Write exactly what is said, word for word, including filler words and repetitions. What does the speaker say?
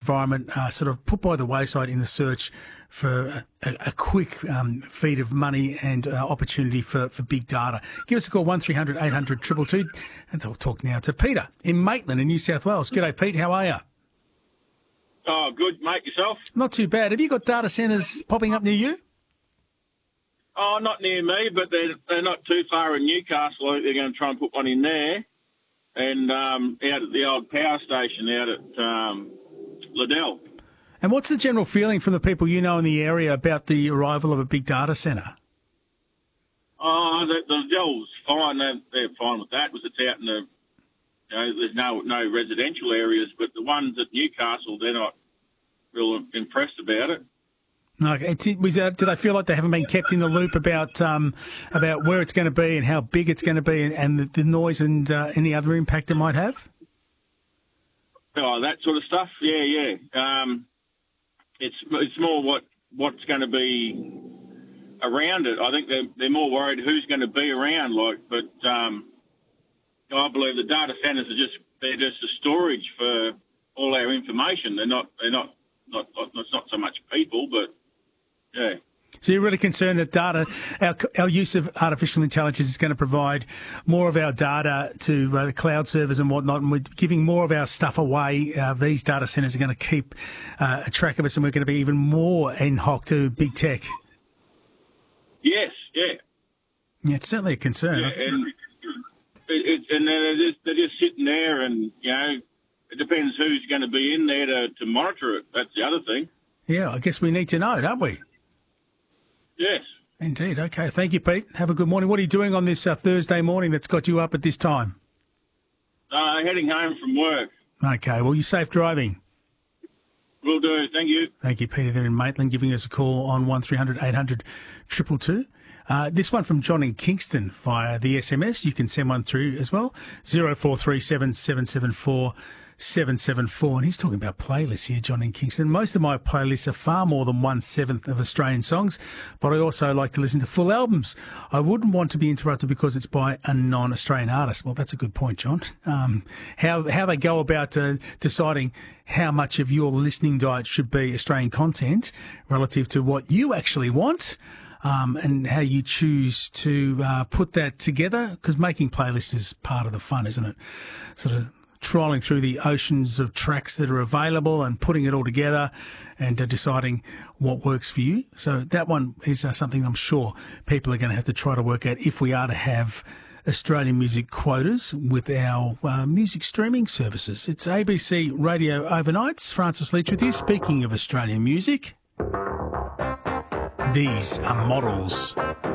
environment uh, sort of put by the wayside in the search for a, a quick um, feed of money and uh, opportunity for, for big data. Give us a call, one three hundred eight hundred two two two. And I'll talk now to Peter in Maitland in New South Wales. G'day, Pete. How are you? Oh, good, mate. Yourself? Not too bad. Have you got data centres popping up near you? Oh, not near me, but they're, they're not too far in Newcastle. I think they're going to try and put one in there. And um, out at the old power station out at um, Liddell. And what's the general feeling from the people you know in the area about the arrival of a big data centre? Oh, the, the Liddell's fine. They're, they're fine with that because it's out in the, you know, there's no no residential areas. But the ones at Newcastle, they're not real impressed about it. No, it's, was that, do they feel like they haven't been kept in the loop about um, about where it's going to be and how big it's going to be and, and the, the noise and uh, any other impact it might have? Oh, that sort of stuff. Yeah, yeah. Um, it's it's more what what's going to be around it. I think they're they're more worried who's going to be around. Like, but um, I believe the data centres are just they're just a storage for all our information. They're not they're not not, not it's not so much people, but yeah. So you're really concerned that data, our, our use of artificial intelligence is going to provide more of our data to uh, the cloud servers and whatnot, and we're giving more of our stuff away. Uh, these data centres are going to keep uh, a track of us, and we're going to be even more in hoc to big tech. Yes, yeah. Yeah, it's certainly a concern. Yeah, and it, it, and they're just, they're just sitting there, and, you know, it depends who's going to be in there to, to monitor it. That's the other thing. Yeah, I guess we need to know, don't we? Yes. Indeed. Okay. Thank you, Pete. Have a good morning. What are you doing on this uh, Thursday morning that's got you up at this time? Uh, heading home from work. Okay. Well, you safe driving. Will do. Thank you. Thank you, Peter, there in Maitland, giving us a call on one three hundred eight hundred two two two. Uh, this one from John in Kingston via the S M S. You can send one through as well. zero four three seven seven seven four seven seven four. And he's talking about playlists here, John in Kingston. Most of my playlists are far more than one-seventh of Australian songs, but I also like to listen to full albums. I wouldn't want to be interrupted because it's by a non-Australian artist. Well, that's a good point, John. Um, how, how they go about uh, deciding how much of your listening diet should be Australian content relative to what you actually want. Um, and how you choose to uh, put that together, because making playlists is part of the fun, isn't it? Sort of trawling through the oceans of tracks that are available and putting it all together and uh, deciding what works for you. So that one is uh, something I'm sure people are going to have to try to work out if we are to have Australian music quotas with our uh, music streaming services. It's A B C Radio Overnights. Francis Leach with you. Speaking of Australian music, these are Models.